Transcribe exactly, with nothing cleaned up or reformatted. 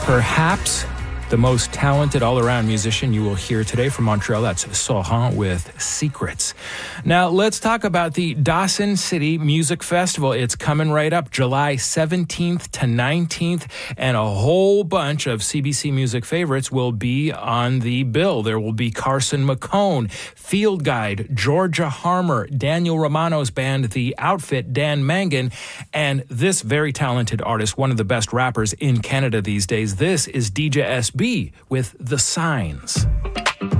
Perhaps the most talented all-around musician you will hear today from Montreal. That's Sohan with Secrets. Now, let's talk about the Dawson City Music Festival. It's coming right up July seventeenth to nineteenth, and a whole bunch of C B C Music favorites will be on the bill. There will be Carson McCone, Field Guide, Georgia Harmer, Daniel Romano's band, The Outfit, Dan Mangan, and this very talented artist, one of the best rappers in Canada these days. This is D J S B with The Signs.